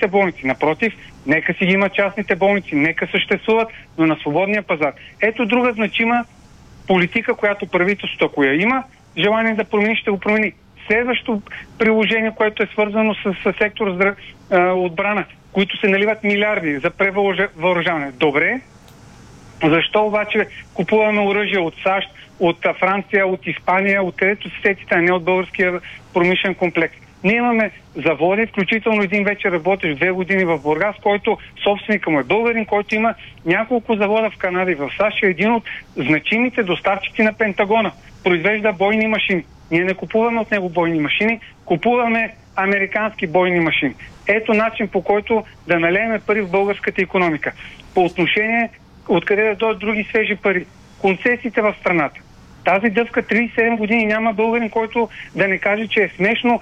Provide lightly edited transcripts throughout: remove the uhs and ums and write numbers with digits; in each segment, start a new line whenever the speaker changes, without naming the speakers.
частните болници. Напротив, нека си ги имат частните болници, нека съществуват, но на свободния пазар. Ето друга значима политика, която правителството, ако я има, желание да промени, ще го промени. Следващото приложение, което е свързано с сектор отбрана, които се наливат милиарди за превъоръжаване. Добре, защо обаче купуваме оръжие от САЩ, от Франция, от Испания, откъдето се сетите, а не от българския промишлен комплекс? Ние имаме заводи, включително един вече работещ 2 години в Бургас, който собственика му е българин, който има няколко завода в Канада и в САЩ, е един от значимите доставчици на Пентагона. Произвежда бойни машини. Ние не купуваме от него бойни машини, купуваме американски бойни машини. Ето начин, по който да налееме пари в българската икономика. По отношение откъде да дойдат други свежи пари. Концесиите в страната. Тази дъвка 37 години няма българин, който да не каже, че е смешно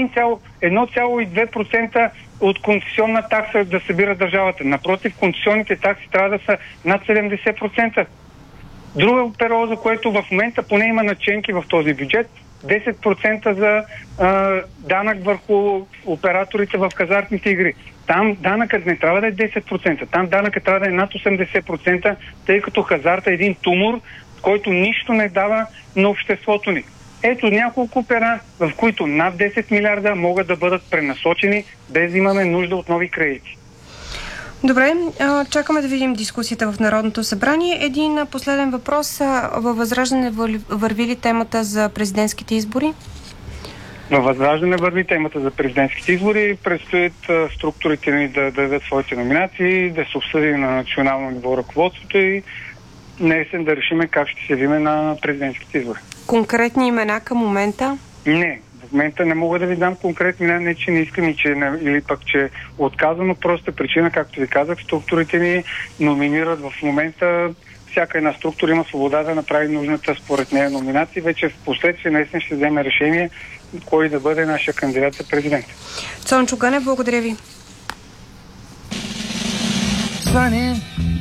1,2% от концесионна такса да събира държавата. Напротив, концесионните такси трябва да са над 70%. Друго перо, за което в момента поне има наченки в този бюджет, 10% за данък върху операторите в хазартните игри. Там данъкът не трябва да е 10%, там данъкът трябва да е над 80%, тъй като хазарта е един тумор, който нищо не дава на обществото ни. Ето няколко пера, в които над 10 милиарда могат да бъдат пренасочени, без да имаме нужда от нови кредити.
Добре, чакаме да видим дискусията в Народното събрание. Един последен въпрос. Във Възраждане върви ли темата за президентските избори?
Във Възраждане върви темата за президентските избори. Предстоят структурите ни да дадат своите номинации, да се обсъди на национално ниво ръководството и на есен да решиме как ще се явиме на президентските избори.
Конкретни имена към момента?
Не. В момента не мога да ви дам конкретни, не че не искам или пък че отказвам, проста причина, както ви казах, структурите ни номинират в момента. Всяка една структура има свобода да направи нужната според нея номинация. Вече в последствие наистина ще вземе решение кой да бъде нашия кандидат за президент.
Цончо Ганев, благодаря ви.